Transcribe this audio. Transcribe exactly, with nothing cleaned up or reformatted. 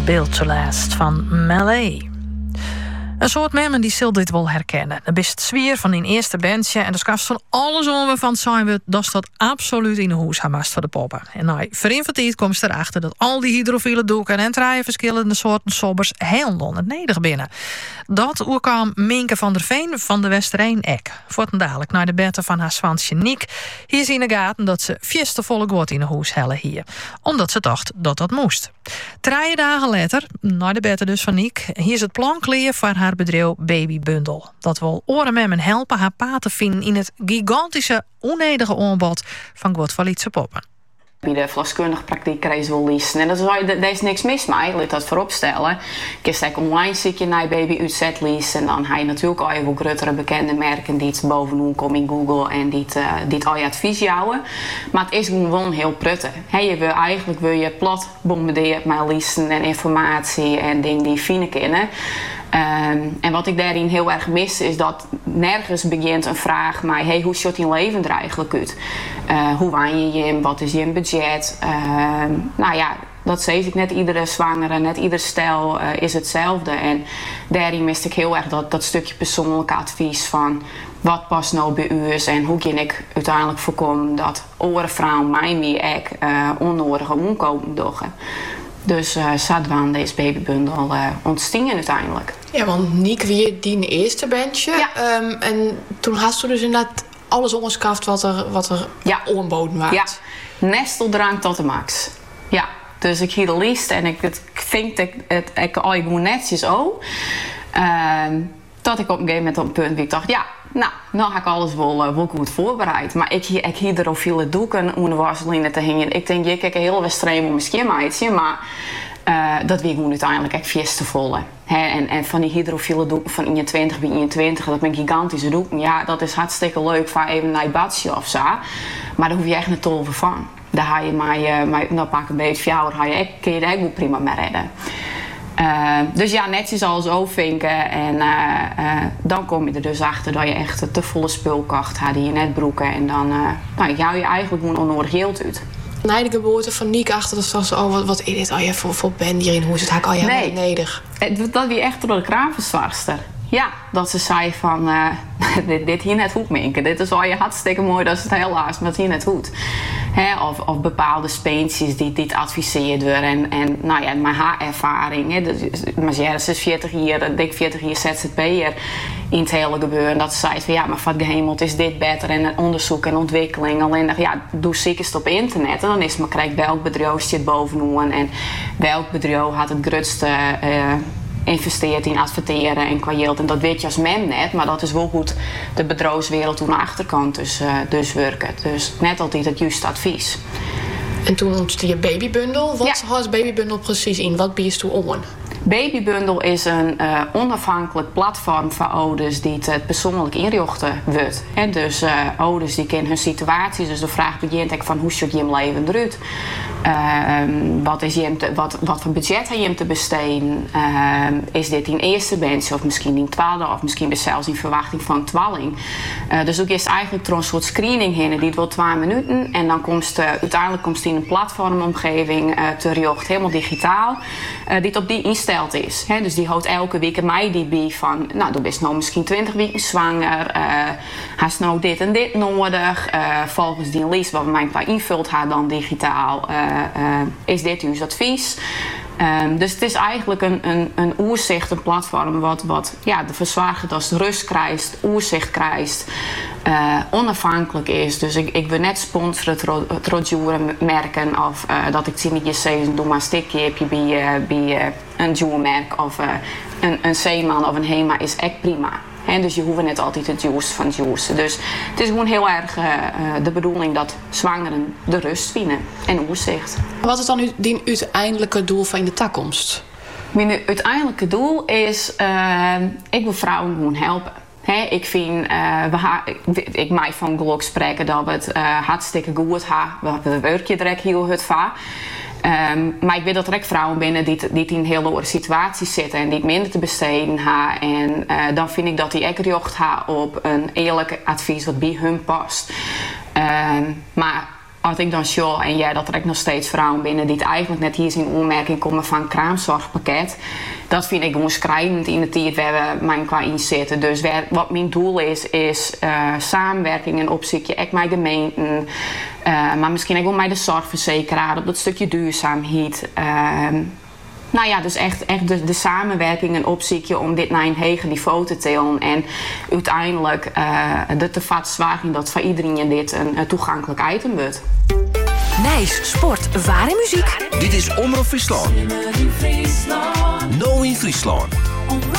Built to Last van Melee. Een soort memmen die zult dit wel herkennen. De best zwier van in eerste bandje en de kast van alles om van zijn we dat dat absoluut in de hoes hamast voor de poppen. En nou, voor inventief komt ze erachter dat al die hydrofiele doeken en draaien verschillende soorten sobbers heel onnodig binnen. Dat kwam Minke van der Veen van de Westereen Ek. Voor ten dadelijk naar de betten van haar zwansje Niek. Hier zien in de gaten dat ze volle woord in de hoes hellen hier. Omdat ze dacht dat dat moest. Drie dagen later, naar de betten dus van Niek, hier is het plan klaar voor haar bedrijf Baby Bundle. Dat wil oren met hem helpen haar pa te vinden in het gigantische, onnodige aanbod van Godvalietse poppen. Bij de verloskundige praktijk krijg je wel lezen. En daar is niks mis mee, laat dat voorop stellen. Je kan online zieken naar Baby U Z lezen. En dan heb je natuurlijk al wel grotere bekende merken die het bovenaan komen in Google en die het, uh, die het al je advies houden. Maar het is gewoon heel prettig. He, je wil, eigenlijk wil je plat bombardeerd met lezen en informatie en dingen die je vinden kunnen. Um, en wat ik daarin heel erg mis is dat nergens begint een vraag maar hey, hoe ziet je leven er eigenlijk uit? Uh, hoe waan je je? Wat is je budget? Uh, nou ja, dat zeg ik, net iedere zwangere, net ieder stel uh, is hetzelfde. En daarin miste ik heel erg dat, dat stukje persoonlijk advies van wat past nou bij u is en hoe kan ik uiteindelijk voorkomen dat andere vrouwen mij meer ek uh, onnodige omkomen doen. Dus uh, Sadwan, deze babybundel, uh, ontstingen uiteindelijk. Ja, want Niek weer die eerste bandje. Ja. Um, en toen had ze dus inderdaad alles onderskaft wat er, wat er ja. oorboden was. Ja, nesteldrank tot de max. Ja, dus ik hier de lijst en ik, ik vind dat het ik al gewoon netjes ook. Um, tot ik op een gegeven moment op een punt waar ik dacht, ja, nou, nou heb ik alles wel, uh, wel goed voorbereid. Maar ik, ik hier er al veel doeken onder wasseline te hingen. Ik denk, je kijk een hele wedstrijd om mijn schemaatje, maar uh, dat wil ik gewoon uiteindelijk echt vierste volle. En, en van die hydrofiele doeken van eenentwintig bij eenentwintig, dat ben gigantische doeken. Ja, dat is hartstikke leuk voor even naar je badje of zo. Maar daar hoef je echt niet te over van. Daar ga je maar, uh, maar nou pak een beetje fjouwer, ga je, kun je daar ook prima mee redden. Uh, dus ja, netjes alles overvinken en uh, uh, dan kom je er dus achter dat je echt te volle spulkacht had die je net broeken en dan uh, nou, jou je eigenlijk gewoon onnodig geld uit. Na de geboorte van Niek achter dat was oh wat, wat is dit al je voor, voor band hierin, hoe is het haak al je nee, neder? Dat wie echt door de kravenzwarster. Ja, dat ze zei van uh, dit, dit hier net goed minken. Dit is al je hartstikke mooi dat het helaas, maar het hier net goed. He, of, of bepaalde speentjes die dit adviseerd worden. En, en nou ja, mijn haar ervaring. He, dus, maar ja, ze is veertig jaar, dik veertig jaar Z Z P'er in het hele gebeuren. Dat ze zei van ja, maar wat gehemeld is dit beter. En onderzoek en ontwikkeling. Alleen dat ja, doe ziekest op internet. En dan is maar krijg welk bedrijf zit bovenaan. En welk bedrijf had het grootste Uh, investeert in adverteren en qua geld. En dat weet je als mem net, maar dat is wel goed de bedrijfswereld toen de achterkant dus, uh, dus werken. Dus net altijd het juiste advies. En toen ontstond je babybundel. Wat ja. houdt babybundel precies in? Wat bied je toen on? Babybundle is een uh, onafhankelijk platform voor ouders die het uh, persoonlijk inrichten wordt. En dus uh, ouders die kennen hun situaties. Dus de vraag begint ik van hoe ziet je leven eruit? Uh, wat, is je te, wat, wat voor budget heb je hem te besteden? Uh, is dit in eerste bandje of misschien in twaalfde of misschien zelfs in verwachting van twaalfing? Uh, dus ook is het eigenlijk door een soort screening heen die het wel twee minuten en dan komt het, uh, uiteindelijk komt het in een platformomgeving uh, terecht, helemaal digitaal, uh, die het op die instelt is. He, dus die houdt elke week mij die bij van, nou, du bent nou misschien twintig weken zwanger, uh, hast nou dit en dit nodig, uh, volgens die lijst wat mijn pa invult haar dan digitaal. Uh, Uh, is dit uw advies? Um, dus het is eigenlijk een, een, een oerzicht, een platform wat, wat ja, de verzwager als rust krijgt, oerzicht krijgt, uh, onafhankelijk is. Dus ik, ik wil net sponsoren het roodjoeren merken of uh, dat ik zie niet je zeggen, doe maar een stikje heb je bij, uh, bij uh, een joermerk of uh, een, een Zeeman of een Hema is echt prima. He, dus je hoeft net altijd het juice van juice. Dus het is gewoon heel erg uh, de bedoeling dat zwangeren de rust vinden en oerzicht. Wat is dan uw die uiteindelijke doel van de toekomst? Mijn uiteindelijke doel is, uh, ik wil vrouwen gewoon helpen. He, ik vind, uh, we ha, ik, ik mij van geluk spreken dat we het uh, hartstikke goed hebben. We werken direct heel goed van. Um, maar ik weet dat er ook vrouwen binnen die, die in een hele andere situatie zitten en die het minder te besteden hebben. En uh, dan vind ik dat die ook recht hebben op een eerlijk advies wat bij hun past. Um, maar als ik dan show en ja, dat er ook nog steeds vrouwen binnen die het eigenlijk net hier zien aanmerking komen van een kraamzorgpakket. Dat vind ik gewoon schrijnend in de tijd waar we mijn qua in zitten. Dus waar, wat mijn doel is, is uh, samenwerking en opzichtje ook met gemeenten. Uh, maar misschien ook wel met de zorgverzekeraar op dat stukje duurzaamheid. Uh, Nou ja, dus echt, echt de, de samenwerking en opzichtje om dit naar een hoger niveau te tillen. En uiteindelijk uh, de te vat zwaar dat voor iedereen dit een, een toegankelijk item wordt. Nijs, sport, waar en muziek. Dit is Omroep Friesland. No in Friesland.